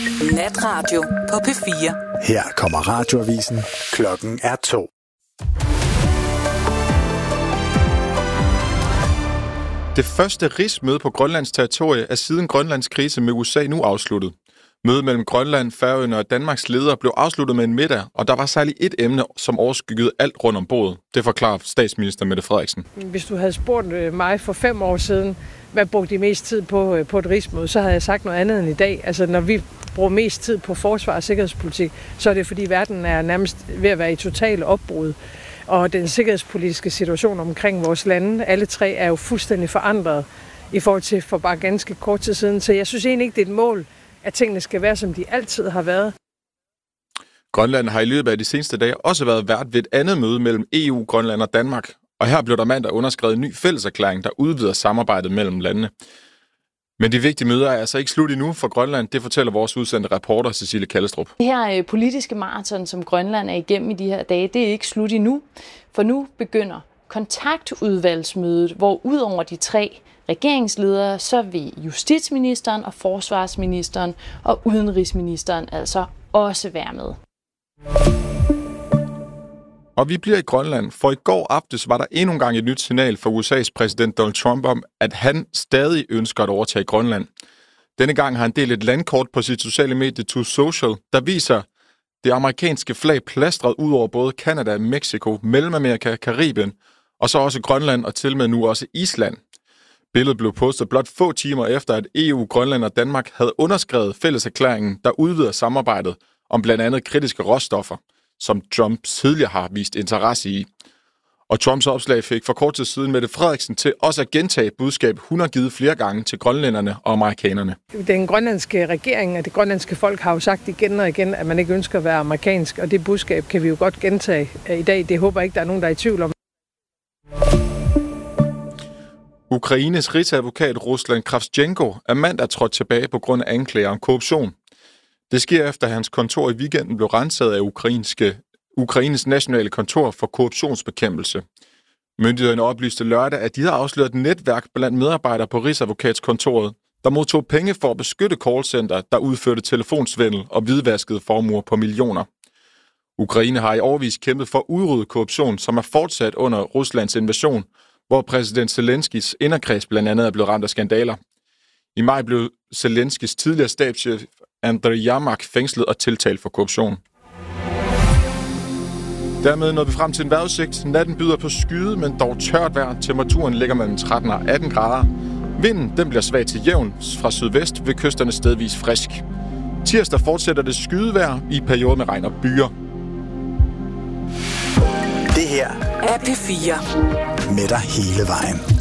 Natradio på P4. Her kommer radioavisen. Klokken er 2. Det første rigsmøde på Grønlands territorie er siden Grønlands krise med USA nu afsluttet. Mødet mellem Grønland, Færøerne og Danmarks ledere blev afsluttet med en middag, og der var særligt et emne, som overskyggede alt rundt om bordet. Det forklarer statsminister Mette Frederiksen. Hvis du havde spurgt mig for 5 år siden, hvad brugte de mest tid på et rigsmøde, så havde jeg sagt noget andet end i dag. Altså når vi bruger mest tid på forsvar og sikkerhedspolitik, så er det fordi verden er nærmest ved at være i total opbrud. Og den sikkerhedspolitiske situation omkring vores lande, alle tre, er jo fuldstændig forandret i forhold til for bare ganske kort tid siden. Så jeg synes egentlig ikke, det er et mål, at tingene skal være, som de altid har været. Grønland har i løbet af de seneste dage også været vært ved et andet møde mellem EU, Grønland og Danmark. Og her blev der mandag underskrevet en ny fælleserklæring, der udvider samarbejdet mellem landene. Men de vigtige møder er altså ikke slut endnu for Grønland. Det fortæller vores udsendte reporter Cecilie Kallestrup. Det her politiske maraton, som Grønland er igennem i de her dage, det er ikke slut endnu. For nu begynder kontaktudvalgsmødet, hvor ud over de 3 regeringsledere, så vil justitsministeren og forsvarsministeren og udenrigsministeren altså også være med. Og vi bliver i Grønland, for i går aftes var der endnu en gang et nyt signal fra USA's præsident Donald Trump om, at han stadig ønsker at overtage Grønland. Denne gang har han delt et landkort på sit sociale medie Truth Social, der viser det amerikanske flag plastret ud over både Canada, Mexico, Mellemamerika, Karibien, og så også Grønland og til med nu også Island. Billedet blev postet blot få timer efter, at EU, Grønland og Danmark havde underskrevet fælleserklæringen, der udvider samarbejdet om blandt andet kritiske råstoffer, som Trump tidligere har vist interesse i. Og Trumps opslag fik for kort tid siden Mette Frederiksen til også at gentage budskab, hun har givet flere gange til grønlænderne og amerikanerne. Den grønlandske regering og det grønlandske folk har jo sagt igen og igen, at man ikke ønsker at være amerikansk, og det budskab kan vi jo godt gentage i dag. Det håber jeg ikke, der er nogen, der er i tvivl om. Ukraines rigsadvokat Ruslan Kravchenko er mandag trådt tilbage på grund af anklager om korruption. Det sker efter, at hans kontor i weekenden blev renset af Ukraines nationale kontor for korruptionsbekæmpelse. Myndighederne oplyste lørdag, at de havde afsløret et netværk blandt medarbejdere på Rigsadvokatskontoret, der modtog penge for at beskytte callcenter, der udførte telefonsvindel og hvidvaskede formuer på millioner. Ukraine har i årevis kæmpet for at udrydde korruption, som er fortsat under Ruslands invasion, hvor præsident Zelenskis inderkreds blandt andet er blevet ramt af skandaler. I maj blev Zelenskis tidligere stabschef Andriy Yermak fængslet og tiltalt for korruption. Dermed nåede vi frem til en vejrudsigt. Natten byder på skyde, men dog tørt vejr. Temperaturen ligger mellem 13 og 18 grader. Vinden den bliver svag til jævn fra sydvest ved kysterne stedvis frisk. Tirsdag fortsætter det skydevejr i perioder med regn og byer. Det her er P4. Med dig hele vejen.